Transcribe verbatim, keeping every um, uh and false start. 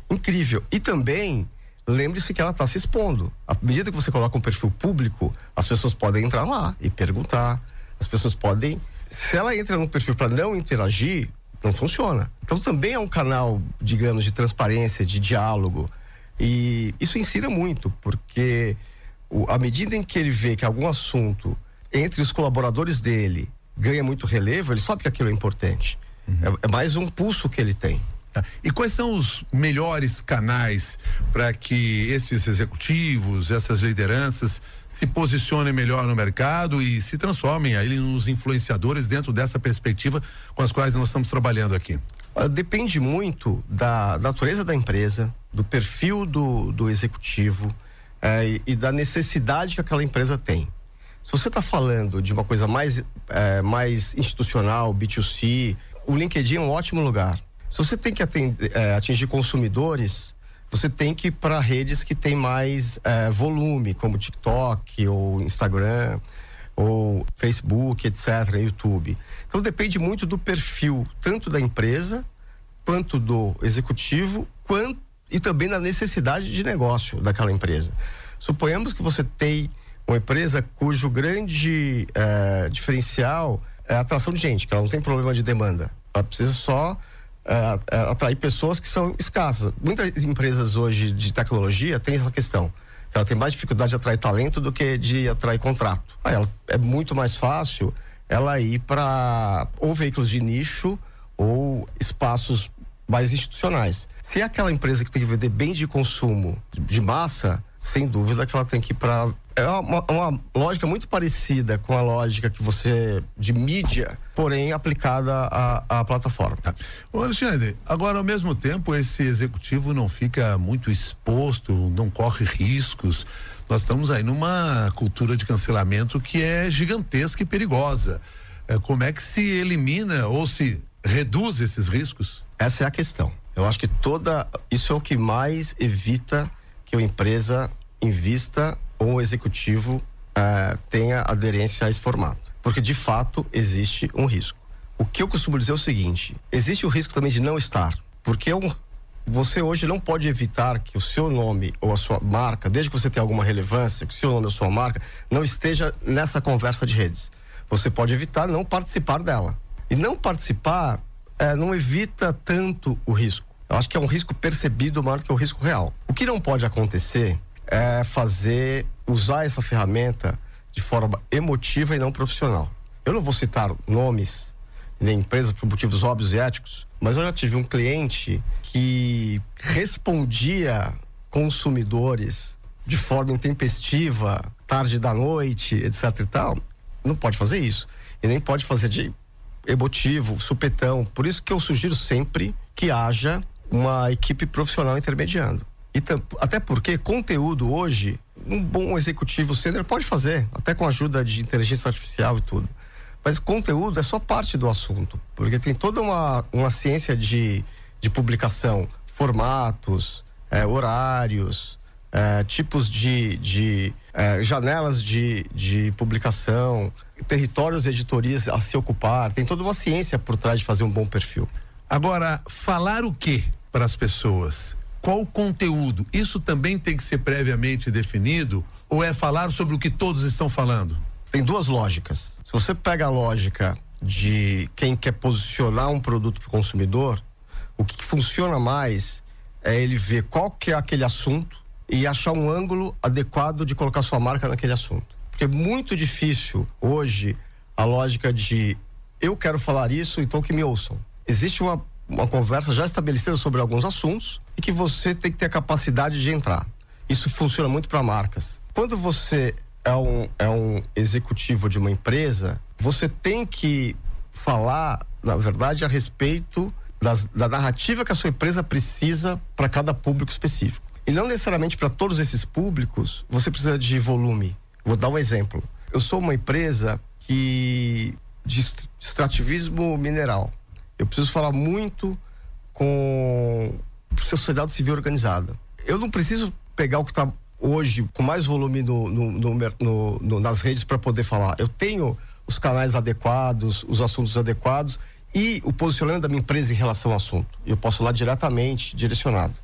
incrível. E também, lembre-se que ela está se expondo. À medida que você coloca um perfil público, as pessoas podem entrar lá e perguntar. As pessoas podem... Se ela entra no perfil para não interagir, não funciona. Então também é um canal, digamos, de transparência, de diálogo. E isso ensina muito, porque o, à medida em que ele vê que algum assunto entre os colaboradores dele ganha muito relevo, ele sabe que aquilo é importante. Uhum. É, é mais um pulso que ele tem. Tá. E quais são os melhores canais para que esses executivos, essas lideranças se posicionem melhor no mercado e se transformem aí nos influenciadores dentro dessa perspectiva com as quais nós estamos trabalhando aqui? Depende muito da natureza da empresa, do perfil do, do executivo é, e, e da necessidade que aquela empresa tem. Se você está falando de uma coisa mais, é, mais institucional, B dois C, o LinkedIn é um ótimo lugar. Se você tem que atender, é, atingir consumidores, você tem que ir para redes que tem mais é, volume, como TikTok ou Instagram ou Facebook, etcétera, YouTube. Então depende muito do perfil, tanto da empresa, quanto do executivo, quanto, e também da necessidade de negócio daquela empresa. Suponhamos que você tem uma empresa cujo grande é, diferencial é a atração de gente, que ela não tem problema de demanda. Ela precisa só é, é, atrair pessoas que são escassas. Muitas empresas hoje de tecnologia têm essa questão. Ela tem mais dificuldade de atrair talento do que de atrair contrato. Aí ela, é muito mais fácil ela ir para ou veículos de nicho ou espaços mais institucionais. Se é aquela empresa que tem que vender bem de consumo de massa, sem dúvida que ela tem que ir para... É uma, uma lógica muito parecida com a lógica que você... de mídia, porém aplicada à, à plataforma. Tá. Ô Alexandre, agora ao mesmo tempo esse executivo não fica muito exposto, não corre riscos. Nós estamos aí numa cultura de cancelamento que é gigantesca e perigosa. É, como é que se elimina ou se reduz esses riscos? Essa é a questão. Eu acho que toda... Isso é o que mais evita que a empresa invista ou o executivo uh, tenha aderência a esse formato. Porque, de fato, existe um risco. O que eu costumo dizer é o seguinte: existe o risco também de não estar. Porque um, você hoje não pode evitar que o seu nome ou a sua marca, desde que você tenha alguma relevância, que o seu nome ou a sua marca não esteja nessa conversa de redes. Você pode evitar não participar dela. E não participar é, não evita tanto o risco. Eu acho que é um risco percebido maior do que o risco real. O que não pode acontecer é fazer, usar essa ferramenta de forma emotiva e não profissional. Eu não vou citar nomes, nem empresas por motivos óbvios e éticos, mas eu já tive um cliente que respondia consumidores de forma intempestiva, tarde da noite, etc e tal. Não pode fazer isso. E nem pode fazer de emotivo, supetão. Por isso que eu sugiro sempre que haja uma equipe profissional intermediando. E tam, até porque conteúdo hoje, um bom executivo sênior pode fazer, até com a ajuda de inteligência artificial e tudo. Mas conteúdo é só parte do assunto, porque tem toda uma, uma ciência de, de publicação, formatos, é, horários, é, tipos de, de é, janelas de, de publicação, territórios e editorias a se ocupar. Tem toda uma ciência por trás de fazer um bom perfil. Agora, falar o quê para as pessoas? Qual o conteúdo? Isso também tem que ser previamente definido ou é falar sobre o que todos estão falando? Tem duas lógicas. Se você pega a lógica de quem quer posicionar um produto para o consumidor, o que, que funciona mais é ele ver qual que é aquele assunto e achar um ângulo adequado de colocar sua marca naquele assunto. Porque é muito difícil hoje a lógica de eu quero falar isso, então que me ouçam. Existe uma, uma conversa já estabelecida sobre alguns assuntos e que você tem que ter a capacidade de entrar. Isso funciona muito para marcas. Quando você é um, é um executivo de uma empresa, você tem que falar, na verdade, a respeito das, da narrativa que a sua empresa precisa para cada público específico. E não necessariamente para todos esses públicos você precisa de volume. Vou dar um exemplo. Eu sou uma empresa que de extrativismo mineral. Eu preciso falar muito com sociedade civil organizada. Eu não preciso pegar o que está hoje com mais volume no, no, no, no, no, nas redes para poder falar. Eu tenho os canais adequados, os assuntos adequados e o posicionamento da minha empresa em relação ao assunto. Eu posso falar diretamente, direcionado.